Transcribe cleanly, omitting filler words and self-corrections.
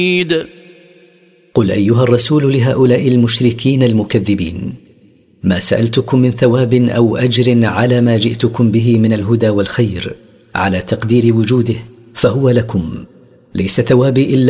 قل أيها الرسول لهؤلاء المشركين المكذبين: ما سألتكم من ثواب أو أجر على ما جئتكم به من الهدى والخير على تقدير وجوده فهو لكم، ليس ثوابي إلا